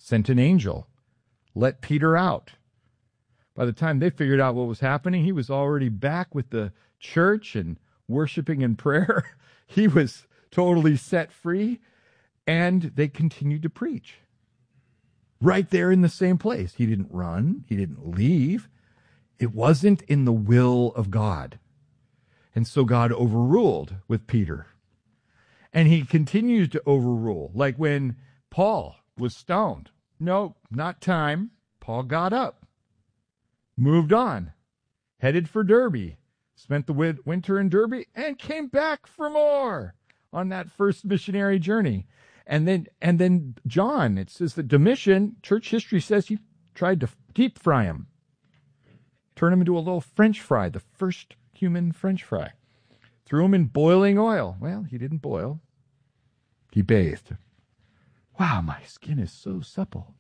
sent an angel, let Peter out. By the time they figured out what was happening, he was already back with the church and worshiping in prayer. He was totally set free, and they continued to preach. Right there in the same place. He didn't run. He didn't leave. It wasn't in the will of God. And so God overruled with Peter. And he continues to overrule. Like when Paul was stoned. No, not time. Paul got up, moved on, headed for Derbe, spent the winter in Derbe, and came back for more on that first missionary journey. And then John, it says that Domitian, church history says he tried to deep fry him, turn him into a little French fry, the first human French fry. Threw him in boiling oil. Well, he didn't boil. He bathed. Wow, my skin is so supple.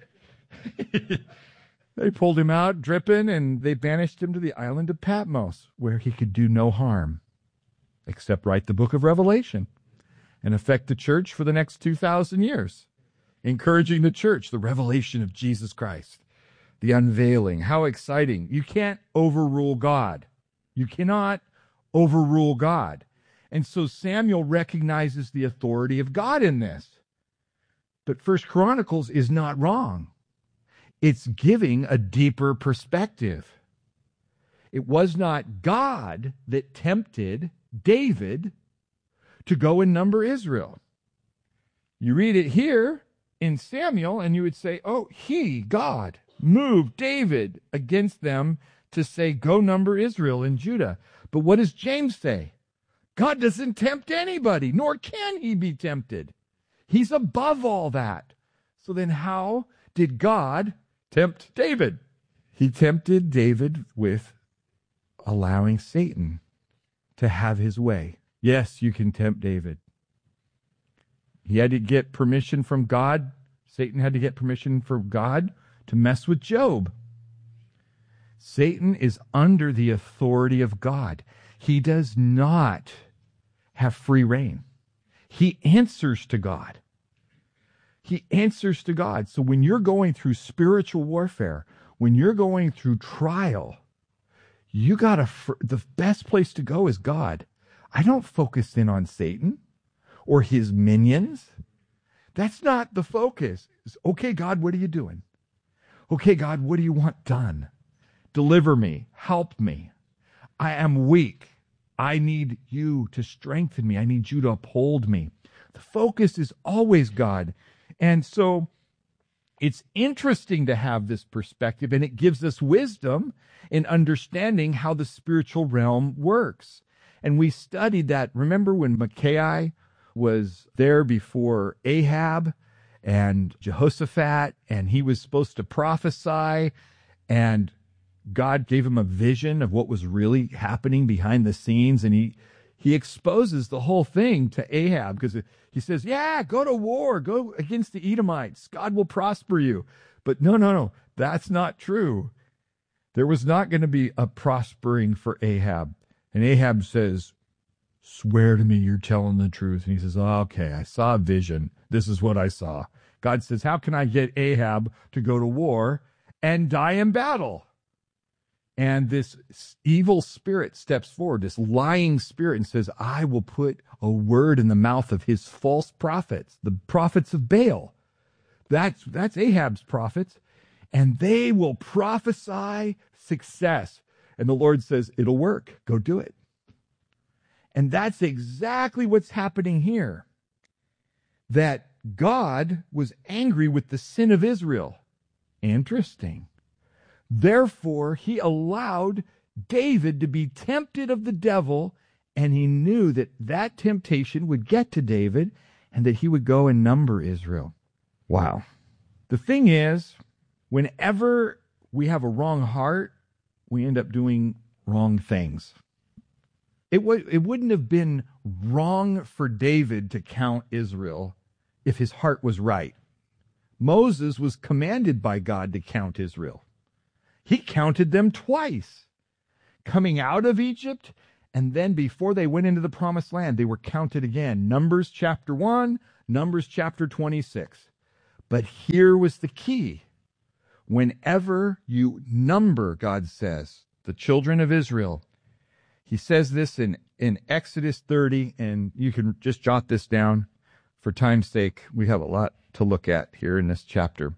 They pulled him out, dripping, and they banished him to the island of Patmos, where he could do no harm, except write the book of Revelation and affect the church for the next 2,000 years, encouraging the church, the revelation of Jesus Christ, the unveiling. How exciting. You can't overrule God. You cannot overrule God. And so Samuel recognizes the authority of God in this. But First Chronicles is not wrong. It's giving a deeper perspective. It was not God that tempted David to go and number Israel. You read it here in Samuel, and you would say, oh, God, moved David against them to say, go number Israel and Judah. But what does James say? God doesn't tempt anybody, nor can he be tempted. He's above all that. So then how did God tempt David? He tempted David with allowing Satan to have his way. Yes, you can tempt David. He had to get permission from God. Satan had to get permission from God to mess with Job. Satan is under the authority of God. He does not have free reign. He answers to God. He answers to God. So when you're going through spiritual warfare, when you're going through trial, the best place to go is God. I don't focus in on Satan or his minions. That's not the focus. It's, okay, God, what are you doing? Okay, God, what do you want done? Deliver me. Help me. I am weak. I need you to strengthen me. I need you to uphold me. The focus is always God. And so it's interesting to have this perspective, and it gives us wisdom in understanding how the spiritual realm works. And we studied that. Remember when Micaiah was there before Ahab and Jehoshaphat, and he was supposed to prophesy, and God gave him a vision of what was really happening behind the scenes, and he exposes the whole thing to Ahab, because he says, yeah, go to war, go against the Edomites. God will prosper you. But no, that's not true. There was not going to be a prospering for Ahab. And Ahab says, swear to me you're telling the truth. And he says, oh, okay, I saw a vision. This is what I saw. God says, how can I get Ahab to go to war and die in battle? And this evil spirit steps forward, this lying spirit, and says, I will put a word in the mouth of his false prophets, the prophets of Baal. That's Ahab's prophets. And they will prophesy success. And the Lord says, it'll work. Go do it. And that's exactly what's happening here. That God was angry with the sin of Israel. Interesting. Therefore, he allowed David to be tempted of the devil, and he knew that that temptation would get to David and that he would go and number Israel. Wow. The thing is, whenever we have a wrong heart, we end up doing wrong things. It wouldn't have been wrong for David to count Israel if his heart was right. Moses was commanded by God to count Israel. He counted them twice, coming out of Egypt, and then before they went into the promised land, they were counted again. Numbers chapter 1, Numbers chapter 26. But here was the key. Whenever you number, God says, the children of Israel, he says this in Exodus 30, and you can just jot this down for time's sake. We have a lot to look at here in this chapter.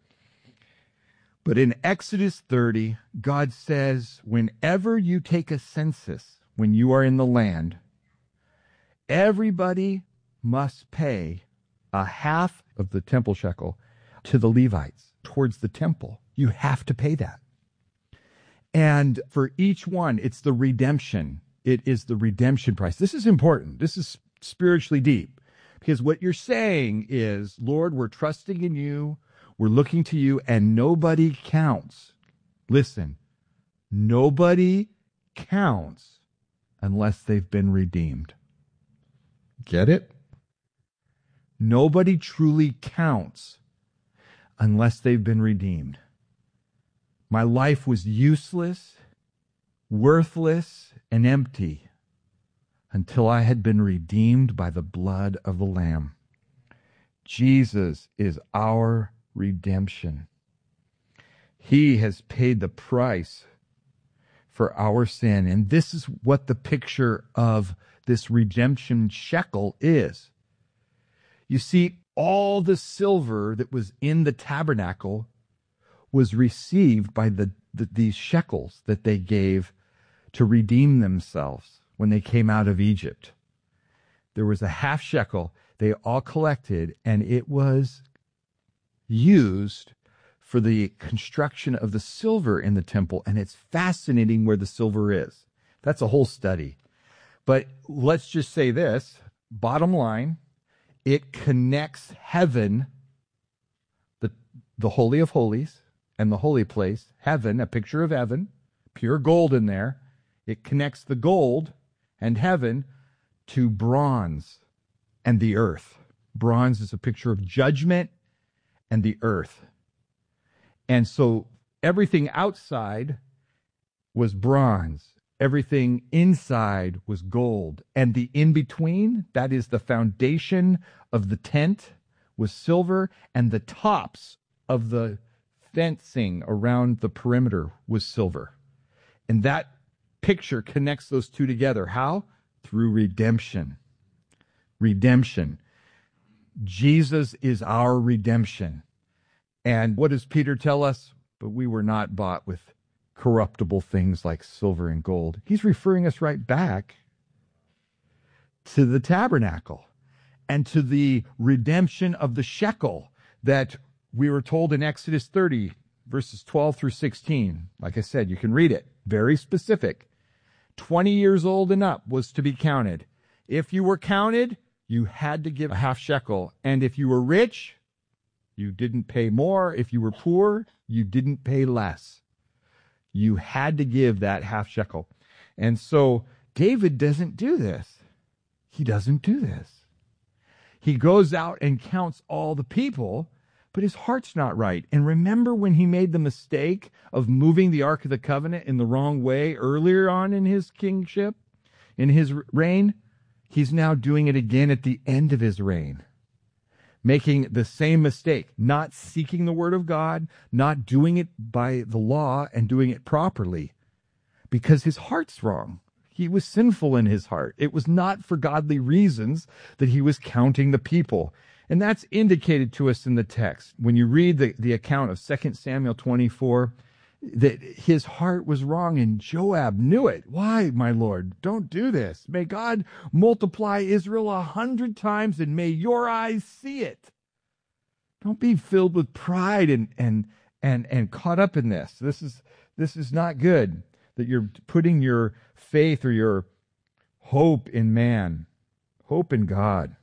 But in Exodus 30, God says, whenever you take a census, when you are in the land, everybody must pay a half of the temple shekel to the Levites towards the temple. You have to pay that. And for each one, it's the redemption. It is the redemption price. This is important. This is spiritually deep. Because what you're saying is, Lord, we're trusting in you. We're looking to you, and nobody counts. Listen, nobody counts unless they've been redeemed. Get it? Nobody truly counts unless they've been redeemed. My life was useless, worthless, and empty until I had been redeemed by the blood of the Lamb. Jesus is our redemption. He has paid the price for our sin. And this is what the picture of this redemption shekel is. You see, all the silver that was in the tabernacle was received by these shekels that they gave to redeem themselves when they came out of Egypt. There was a half shekel they all collected, and it was used for the construction of the silver in the temple. And it's fascinating where the silver is. That's a whole study. But let's just say this, bottom line, it connects heaven, the Holy of Holies, and the holy place, heaven, a picture of heaven, pure gold in there. It connects the gold and heaven to bronze and the earth. Bronze is a picture of judgment and the earth. And so everything outside was bronze. Everything inside was gold. And the in-between, that is the foundation of the tent, was silver. And the tops of the fencing around the perimeter was silver. And that picture connects those two together. How? Through redemption. Redemption. Jesus is our redemption. And what does Peter tell us? But we were not bought with corruptible things like silver and gold. He's referring us right back to the tabernacle and to the redemption of the shekel that we were told in Exodus 30, verses 12 through 16. Like I said, you can read it. Very specific. 20 years old and up was to be counted. If you were counted, you had to give a half shekel. And if you were rich, you didn't pay more. If you were poor, you didn't pay less. You had to give that half shekel. And so David doesn't do this. He doesn't do this. He goes out and counts all the people, but his heart's not right. And remember when he made the mistake of moving the Ark of the Covenant in the wrong way earlier on in his kingship, in his reign? He's now doing it again at the end of his reign, making the same mistake, not seeking the word of God, not doing it by the law and doing it properly, because his heart's wrong. He was sinful in his heart. It was not for godly reasons that he was counting the people. And that's indicated to us in the text. When you read the account of 2 Samuel 24, that his heart was wrong, and Joab knew it. Why, my Lord? Don't do this. May God multiply Israel 100 times, and may your eyes see it. Don't be filled with pride and caught up in this. This is not good, that you're putting your faith or your hope in man, hope in God.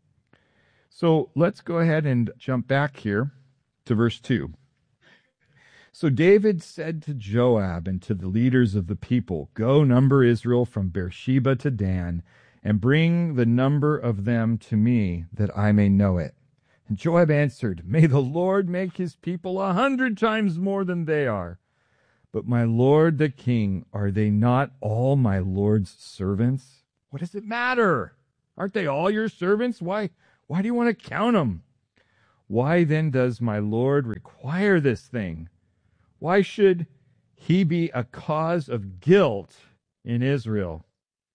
So let's go ahead and jump back here to verse 2. So David said to Joab and to the leaders of the people, "Go number Israel from Beersheba to Dan, and bring the number of them to me, that I may know it." And Joab answered, "May the Lord make his people 100 times more than they are. But my lord the king, are they not all my lord's servants?" What does it matter? Aren't they all your servants? Why do you want to count them? Why then does my Lord require this thing? Why should he be a cause of guilt in Israel?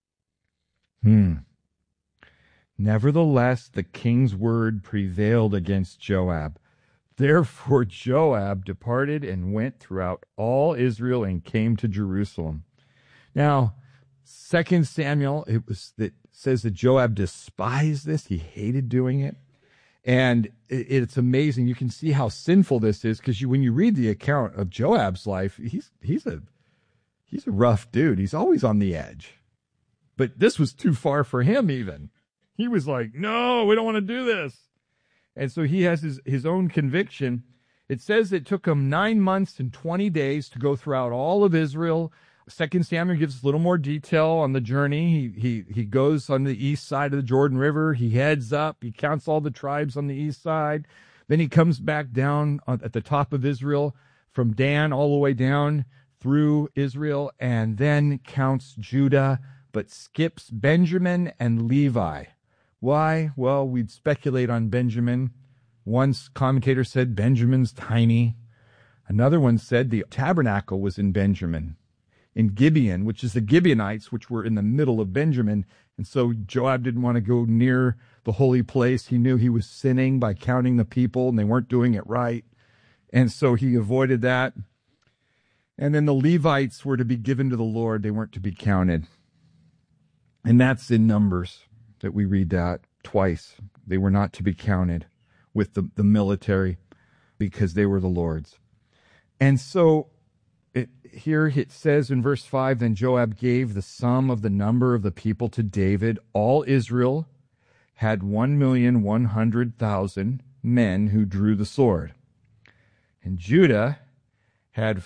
Nevertheless, the king's word prevailed against Joab. Therefore Joab departed and went throughout all Israel and came to Jerusalem. Now, 2 Samuel, it says that Joab despised this. He hated doing it. And it's amazing. You can see how sinful this is because when you read the account of Joab's life, he's a rough dude. He's always on the edge. But this was too far for him even. He was like, no, we don't want to do this. And so he has his own conviction. It says it took him 9 months and 20 days to go throughout all of Israel. 2 Samuel gives us a little more detail on the journey. He goes on the east side of the Jordan River. He heads up. He counts all the tribes on the east side. Then he comes back down at the top of Israel from Dan all the way down through Israel and then counts Judah, but skips Benjamin and Levi. Why? Well, we'd speculate on Benjamin. One commentator said Benjamin's tiny. Another one said the tabernacle was in Benjamin, in Gibeon, which is the Gibeonites, which were in the middle of Benjamin. And so Joab didn't want to go near the holy place. He knew he was sinning by counting the people, and they weren't doing it right. And so he avoided that. And then the Levites were to be given to the Lord. They weren't to be counted. And that's in Numbers that we read that twice. They were not to be counted with the military because they were the Lord's. And so here it says in verse 5, then Joab gave the sum of the number of the people to David. All Israel had 1,100,000 men who drew the sword. And Judah had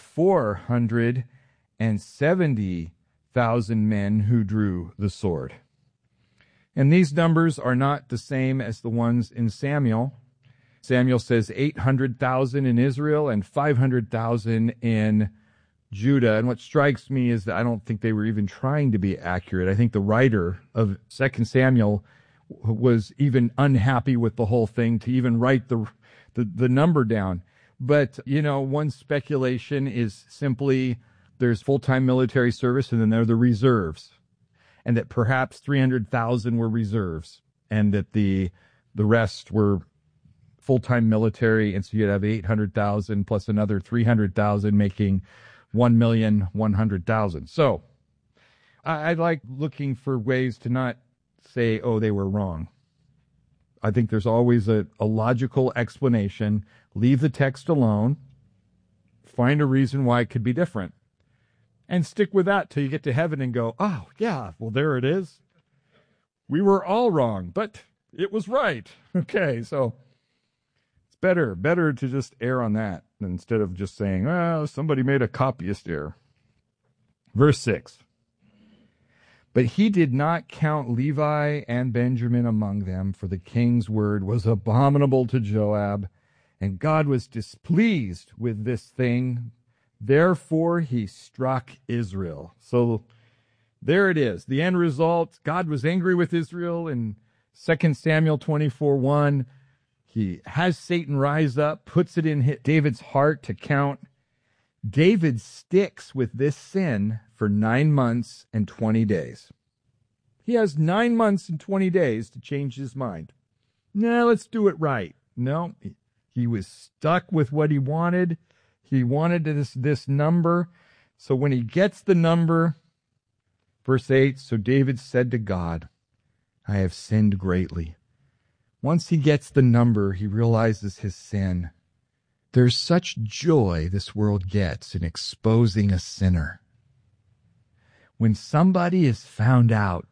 470,000 men who drew the sword. And these numbers are not the same as the ones in Samuel. Samuel says 800,000 in Israel and 500,000 in Judah. And what strikes me is that I don't think they were even trying to be accurate. I think the writer of 2 Samuel was even unhappy with the whole thing to even write the number down. But, one speculation is simply there's full-time military service and then there are the reserves. And that perhaps 300,000 were reserves and that the rest were full-time military. And so you'd have 800,000 plus another 300,000 making 1,100,000. So I like looking for ways to not say, oh, they were wrong. I think there's always a logical explanation. Leave the text alone. Find a reason why it could be different. And stick with that till you get to heaven and go, oh, yeah, well, there it is. We were all wrong, but it was right. Okay, so it's better to just err on that instead of just saying, well, somebody made a copyist error. Verse 6. But he did not count Levi and Benjamin among them, for the king's word was abominable to Joab, and God was displeased with this thing. Therefore, he struck Israel. So there it is. The end result, God was angry with Israel in 2 Samuel 24:1. He has Satan rise up, puts it in David's heart to count. David sticks with this sin for 9 months and 20 days. He has 9 months and 20 days to change his mind. No, let's do it right. No, he was stuck with what he wanted. He wanted this number. So when he gets the number, verse 8, so David said to God, I have sinned greatly. Once he gets the number, he realizes his sin. There's such joy this world gets in exposing a sinner. When somebody is found out,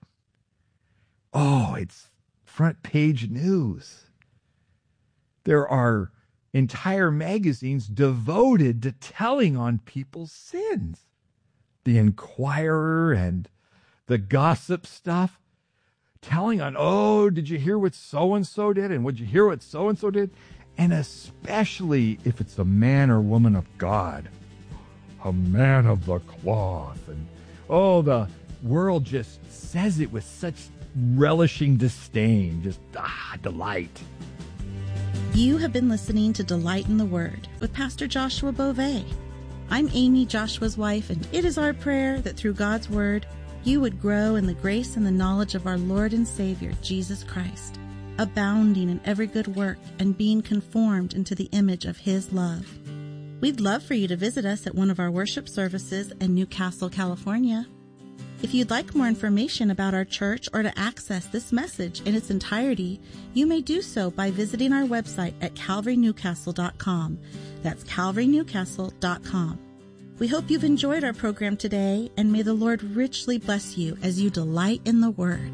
oh, it's front page news. There are entire magazines devoted to telling on people's sins. The Inquirer and the gossip stuff, telling on, oh, did you hear what so-and-so did? And would you hear what so-and-so did? And especially if it's a man or woman of God, a man of the cloth. And, oh, the world just says it with such relishing disdain, just delight. You have been listening to Delight in the Word with Pastor Joshua Beauvais. I'm Amy, Joshua's wife, and it is our prayer that through God's Word, you would grow in the grace and the knowledge of our Lord and Savior, Jesus Christ, abounding in every good work and being conformed into the image of His love. We'd love for you to visit us at one of our worship services in Newcastle, California. If you'd like more information about our church or to access this message in its entirety, you may do so by visiting our website at calvarynewcastle.com. That's calvarynewcastle.com. We hope you've enjoyed our program today, and may the Lord richly bless you as you delight in the Word.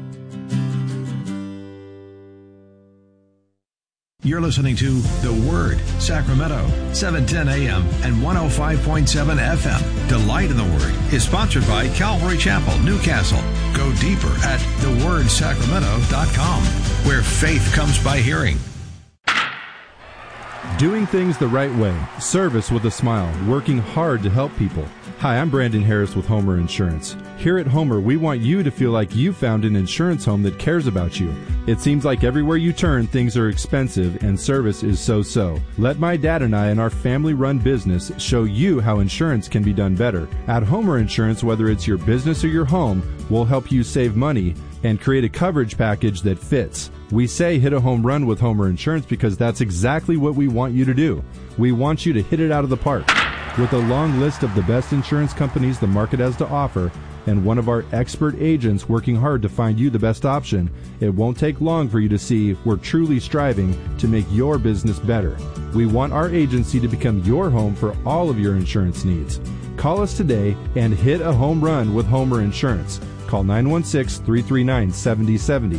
You're listening to The Word, Sacramento, 710 AM and 105.7 FM. Delight in the Word is sponsored by Calvary Chapel, Newcastle. Go deeper at thewordsacramento.com, where faith comes by hearing. Doing things the right way, service with a smile, working hard to help people. Hi, I'm Brandon Harris with Homer Insurance. Here at Homer, we want you to feel like you found an insurance home that cares about you. It seems like everywhere you turn, things are expensive and service is so-so. Let my dad and I and our family-run business show you how insurance can be done better. At Homer Insurance, whether it's your business or your home, we'll help you save money and create a coverage package that fits. We say hit a home run with Homer Insurance because that's exactly what we want you to do. We want you to hit it out of the park. With a long list of the best insurance companies the market has to offer, and one of our expert agents working hard to find you the best option, it won't take long for you to see we're truly striving to make your business better. We want our agency to become your home for all of your insurance needs. Call us today and hit a home run with Homer Insurance. Call 916-339-7070,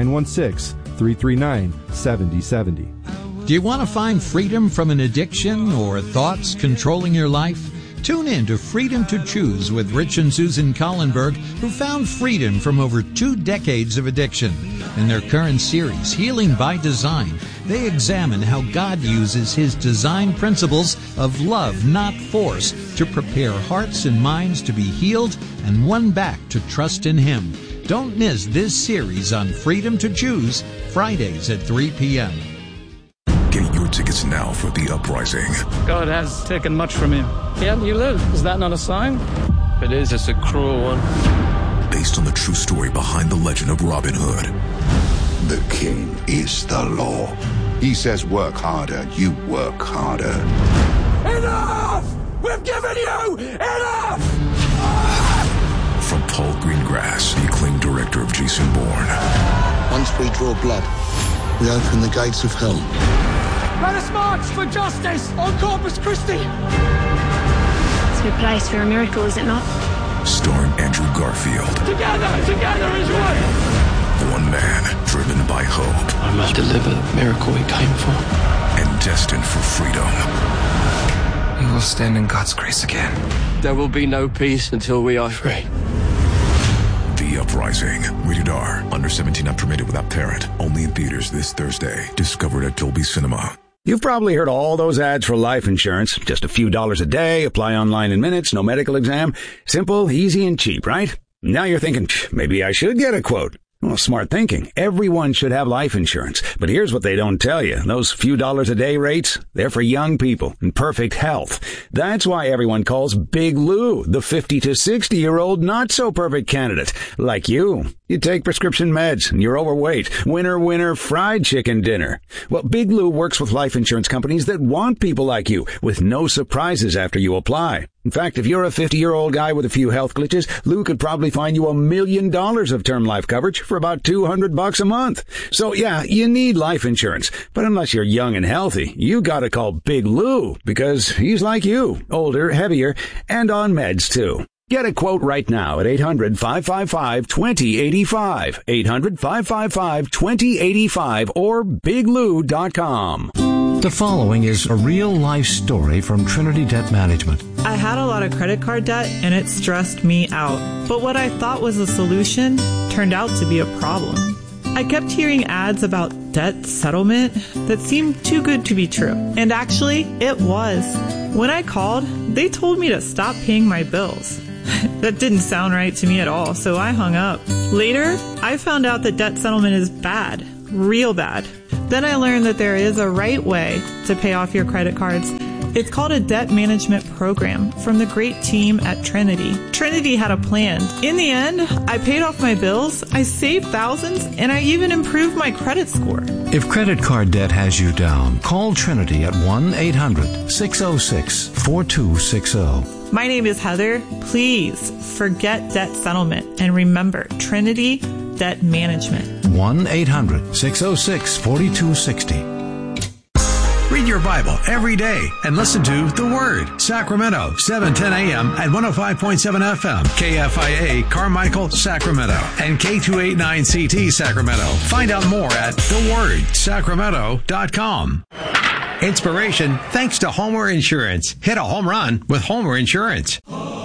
916-339-7070. Do you want to find freedom from an addiction or thoughts controlling your life? Tune in to Freedom to Choose with Rich and Susan Collenberg, who found freedom from over 2 decades of addiction. In their current series, Healing by Design, they examine how God uses His design principles of love, not force, to prepare hearts and minds to be healed and won back to trust in Him. Don't miss this series on Freedom to Choose, Fridays at 3 p.m. Get your tickets now for The Uprising. God has taken much from you. Yet you live. Is that not a sign? If it is, it's a cruel one. Based on the true story behind the legend of Robin Hood. The king is the law. He says work harder, you work harder. Enough! We've given you enough! From Paul Greengrass, the acclaimed director of Jason Bourne. Once we draw blood, we open the gates of hell. Let us march for justice on Corpus Christi! It's no place for a miracle, is it not? Starring Andrew Garfield. Together is one! One man driven by hope. I must deliver the miracle we came for. And destined for freedom. We will stand in God's grace again. There will be no peace until we are free. The Uprising. Rated R. Under 17, not permitted without parent. Only in theaters this Thursday. Discovered at Dolby Cinema. You've probably heard all those ads for life insurance. Just a few dollars a day, apply online in minutes, no medical exam. Simple, easy, and cheap, right? Now you're thinking, maybe I should get a quote. Well, smart thinking. Everyone should have life insurance. But here's what they don't tell you. Those few dollars a day rates, they're for young people in perfect health. That's why everyone calls Big Lou the 50 to 60-year-old not-so-perfect candidate. Like you. You take prescription meds and you're overweight. Winner, fried chicken dinner. Well, Big Lou works with life insurance companies that want people like you with no surprises after you apply. In fact, if you're a 50-year-old guy with a few health glitches, Lou could probably find you $1 million of term life coverage for about $200 a month. So yeah, you need life insurance. But unless you're young and healthy, you gotta call Big Lou because he's like you, older, heavier, and on meds too. Get a quote right now at 800-555-2085, 800-555-2085, or biglou.com. The following is a real-life story from Trinity Debt Management. I had a lot of credit card debt, and it stressed me out. But what I thought was a solution turned out to be a problem. I kept hearing ads about debt settlement that seemed too good to be true. And actually, it was. When I called, they told me to stop paying my bills. That didn't sound right to me at all, so I hung up. Later, I found out that debt settlement is bad. Real bad. Then I learned that there is a right way to pay off your credit cards. It's called a debt management program from the great team at Trinity. Trinity had a plan. In the end, I paid off my bills, I saved thousands, and I even improved my credit score. If credit card debt has you down, call Trinity at 1-800-606-4260. My name is Heather. Please forget debt settlement and remember Trinity Debt Management. 1-800-606-4260. Read your Bible every day and listen to The Word. Sacramento, 710 a.m. at 105.7 FM. KFIA, Carmichael, Sacramento. And K289CT, Sacramento. Find out more at thewordsacramento.com. Inspiration thanks to Homer Insurance. Hit a home run with Homer Insurance.